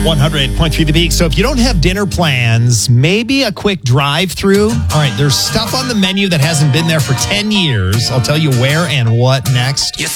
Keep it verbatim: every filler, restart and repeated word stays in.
one hundred point three The Peak. So if you don't have dinner plans, maybe a quick drive-through. All right, there's stuff on the menu that hasn't been there for ten years. I'll tell you where and what next. You